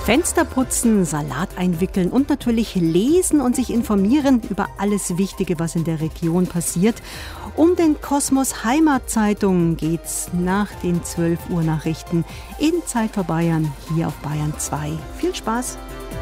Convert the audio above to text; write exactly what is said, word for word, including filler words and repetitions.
Fenster putzen, Salat einwickeln und natürlich lesen und sich informieren über alles Wichtige, was in der Region passiert. Um den Kosmos Heimatzeitung geht's nach den zwölf Uhr Nachrichten in Zeit für Bayern hier auf Bayern zwei. Viel Spaß!